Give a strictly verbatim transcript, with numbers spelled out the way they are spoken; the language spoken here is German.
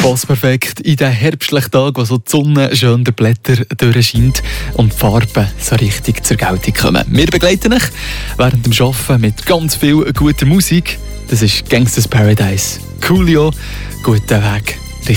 Passt perfekt in den herbstlichen Tag, wo so die Sonne schön der Blätter durchscheint und die Farben so richtig zur Geltung kommen. Wir begleiten euch während dem Arbeiten mit ganz viel guter Musik. Das ist Gangsta's Paradise. Coolio, guten Weg.